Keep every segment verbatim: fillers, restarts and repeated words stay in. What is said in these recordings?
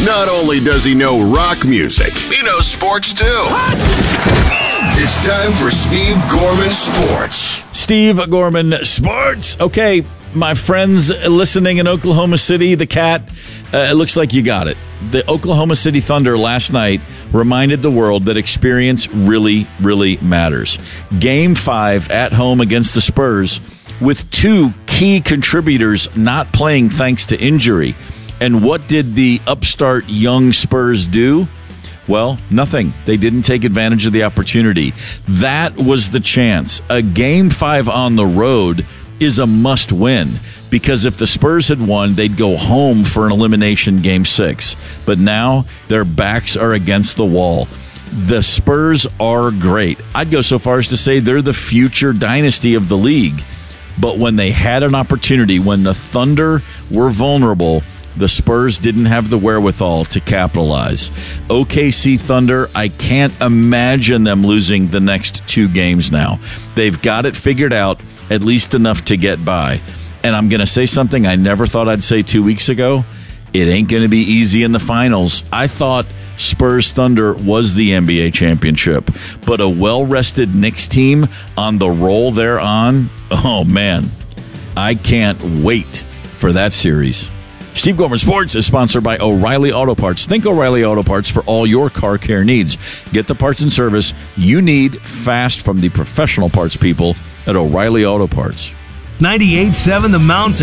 Not only does he know rock music, he knows sports too. It's time for Steve Gorman Sports. Steve Gorman Sports. Okay, my friends listening in Oklahoma City, the Cat, uh, it looks like you got it. The Oklahoma City Thunder last night reminded the world that experience really, really matters. Game five at home against the Spurs with two key contributors not playing thanks to injury. And what did the upstart young Spurs do? Well, nothing. They didn't take advantage of the opportunity. That was the chance. A game five on the road is a must win, because if the Spurs had won, they'd go home for an elimination game six. But now their backs are against the wall. The Spurs are great. I'd go so far as to say they're the future dynasty of the league. But when they had an opportunity, when the Thunder were vulnerable, the Spurs didn't have the wherewithal to capitalize. O K C Thunder, I can't imagine them losing the next two games now. They've got it figured out, at least enough to get by. And I'm going to say something I never thought I'd say two weeks ago. It ain't going to be easy in the finals. I thought Spurs Thunder was the N B A championship, but a well-rested Knicks team on the roll they're on, oh man, I can't wait for that series. Steve Gorman Sports is sponsored by O'Reilly Auto Parts. Think O'Reilly Auto Parts for all your car care needs. Get the parts and service you need fast from the professional parts people at O'Reilly Auto Parts. ninety-eight point seven The Mountain.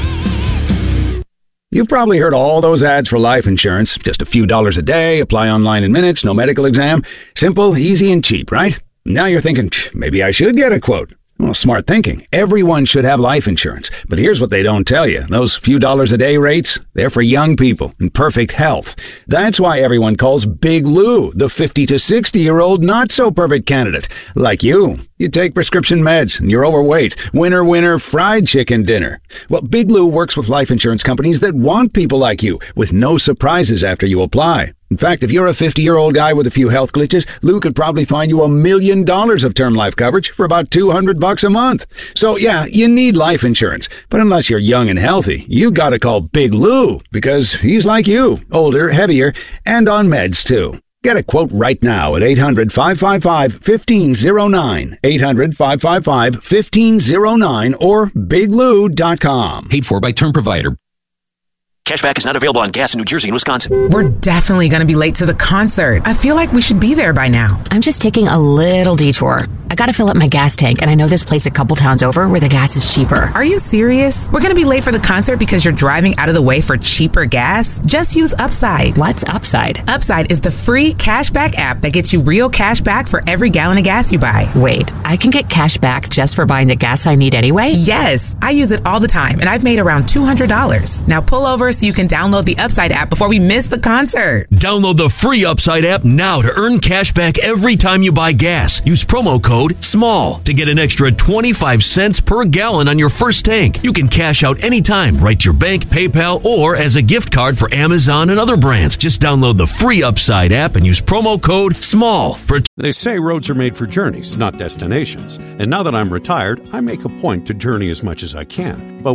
You've probably heard all those ads for life insurance. Just a few dollars a day, apply online in minutes, no medical exam. Simple, easy, and cheap, right? Now you're thinking, maybe I should get a quote. Well, smart thinking. Everyone should have life insurance. But here's what they don't tell you. Those few dollars a day rates, they're for young people in perfect health. That's why everyone calls Big Lou the fifty to sixty-year-old not-so-perfect candidate. Like you. You take prescription meds and you're overweight. Winner, winner, fried chicken dinner. Well, Big Lou works with life insurance companies that want people like you, with no surprises after you apply. In fact, if you're a fifty-year-old guy with a few health glitches, Lou could probably find you a million dollars of term life coverage for about two hundred bucks a month. So yeah, you need life insurance. But unless you're young and healthy, you gotta call Big Lou, because he's like you, older, heavier, and on meds too. Get a quote right now at eight hundred, five five five, one five zero nine, eight hundred, five five five, one five zero nine, or big lou dot com. Paid for by term provider. Cashback is not available on gas in New Jersey and Wisconsin. We're definitely going to be late to the concert. I feel like we should be there by now. I'm just taking a little detour. I got to fill up my gas tank, and I know this place a couple towns over where the gas is cheaper. Are you serious? We're going to be late for the concert because you're driving out of the way for cheaper gas? Just use Upside. What's Upside? Upside is the free cashback app that gets you real cash back for every gallon of gas you buy. Wait, I can get cash back just for buying the gas I need anyway? Yes, I use it all the time, and I've made around two hundred dollars. Now pull over so you can download the Upside app before we miss the concert. Download the free Upside app now to earn cash back every time you buy gas. Use promo code SMALL to get an extra twenty-five cents per gallon on your first tank. You can cash out anytime, right to your bank, PayPal, or as a gift card for Amazon and other brands. Just download the free Upside app and use promo code SMALL. For They say roads are made for journeys, not destinations. And now that I'm retired, I make a point to journey as much as I can. But